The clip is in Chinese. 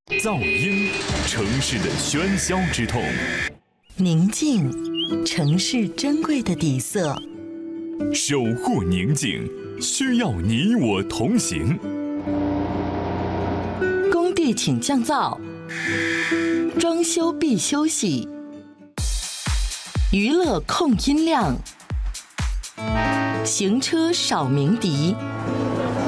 噪音，城市的喧嚣之痛； 宁静，城市珍贵的底色。 守护宁静，需要你我同行。 工地请降噪，装修必休息，娱乐控音量，行车少鸣笛。